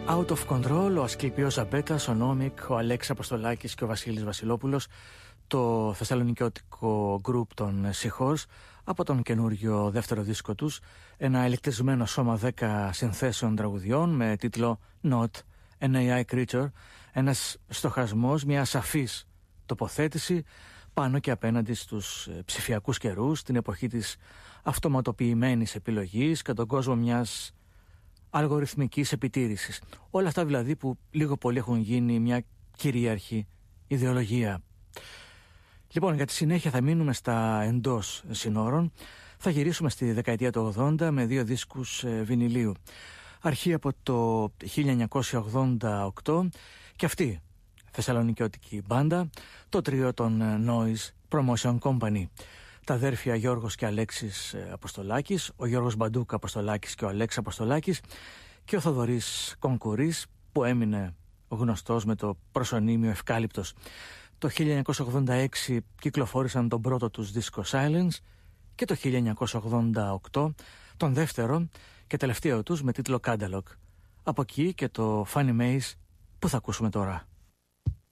Out of Control, ο Ασκληπιός Ζαμπέτας, ο Νόμικ, ο Αλέξης Αποστολάκης και ο Βασίλης Βασιλόπουλος, το θεσσαλονικιώτικο γκρουπ των Seahorse, από τον καινούριο δεύτερο δίσκο τους, ένα ηλεκτρισμένο σώμα 10 συνθέσεων τραγουδιών με τίτλο Not an AI Creature, ένας στοχασμός, μια σαφής τοποθέτηση πάνω και απέναντι στους ψηφιακούς καιρούς, την εποχή της αυτοματοποιημένης επιλογής και τον κόσμο μιας αλγοριθμικής επιτήρησης. Όλα αυτά δηλαδή που λίγο πολύ έχουν γίνει μια κυρίαρχη ιδεολογία. Λοιπόν, για τη συνέχεια θα μείνουμε στα εντός συνόρων. Θα γυρίσουμε στη δεκαετία του 80 με 2 δίσκους βινιλίου. Αρχή από το 1988 και αυτή θεσσαλονικιώτικη μπάντα, το τρίο των Noise Promotion Company. Τα αδέρφια Γιώργος και Αλέξης Αποστολάκης, ο Γιώργος Μπαντούκ Αποστολάκης και ο Αλέξης Αποστολάκης και ο Θοδωρής Κονκουρής, που έμεινε γνωστός με το προσωνύμιο Ευκάλυπτος. Το 1986 κυκλοφόρησαν τον πρώτο τους δίσκο Silence και το 1988 τον δεύτερο και τελευταίο τους με τίτλο Catalog. Από εκεί και το Funny Maze που θα ακούσουμε τώρα.